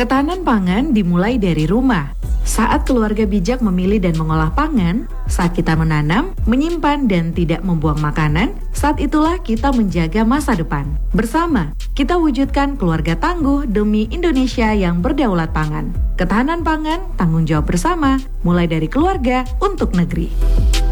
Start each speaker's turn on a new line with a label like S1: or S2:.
S1: Ketahanan pangan dimulai dari rumah. Saat keluarga bijak memilih dan mengolah pangan, saat kita menanam, menyimpan, dan tidak membuang makanan, saat itulah kita menjaga masa depan. Bersama, kita wujudkan keluarga tangguh demi Indonesia yang berdaulat pangan. Ketahanan pangan, tanggung jawab bersama, mulai dari keluarga untuk negeri.